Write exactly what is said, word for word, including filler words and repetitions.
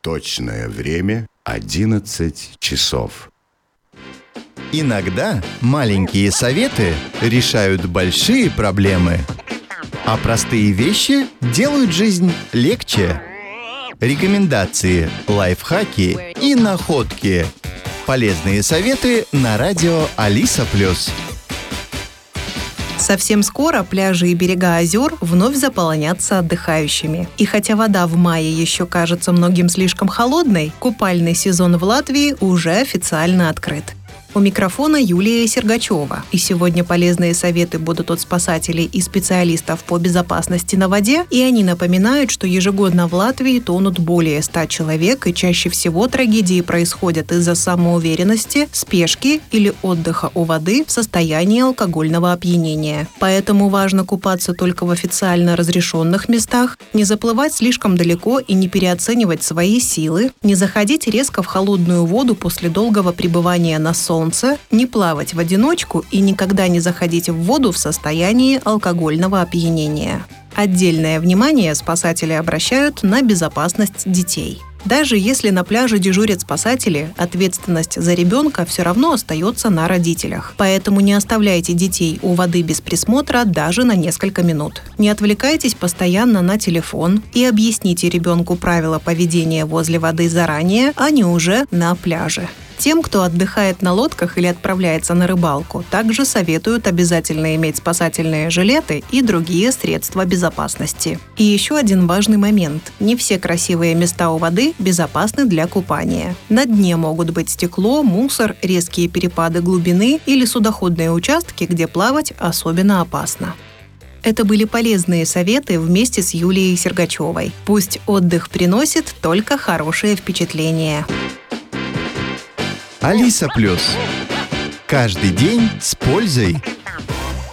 Точное время одиннадцать часов. Иногда маленькие советы решают большие проблемы, а простые вещи делают жизнь легче. Рекомендации, лайфхаки и находки. Полезные советы на радио Алиса Плюс. Совсем скоро пляжи и берега озер вновь заполонятся отдыхающими. И хотя вода в мае еще кажется многим слишком холодной, купальный сезон в Латвии уже официально открыт. У микрофона Юлия Сергачева. И сегодня полезные советы будут от спасателей и специалистов по безопасности на воде. И они напоминают, что ежегодно в Латвии тонут более ста человек, и чаще всего трагедии происходят из-за самоуверенности, спешки или отдыха у воды в состоянии алкогольного опьянения. Поэтому важно купаться только в официально разрешенных местах, не заплывать слишком далеко и не переоценивать свои силы, не заходить резко в холодную воду после долгого пребывания на солнце, не плавать в одиночку и никогда не заходить в воду в состоянии алкогольного опьянения. Отдельное внимание спасатели обращают на безопасность детей. Даже если на пляже дежурят спасатели, ответственность за ребенка все равно остается на родителях. Поэтому не оставляйте детей у воды без присмотра даже на несколько минут. Не отвлекайтесь постоянно на телефон и объясните ребенку правила поведения возле воды заранее, а не уже на пляже. Тем, кто отдыхает на лодках или отправляется на рыбалку, также советуют обязательно иметь спасательные жилеты и другие средства безопасности. И еще один важный момент. Не все красивые места у воды безопасны для купания. На дне могут быть стекло, мусор, резкие перепады глубины или судоходные участки, где плавать особенно опасно. Это были полезные советы вместе с Юлией Сергачевой. Пусть отдых приносит только хорошие впечатления. Алиса Плюс. Каждый день с пользой.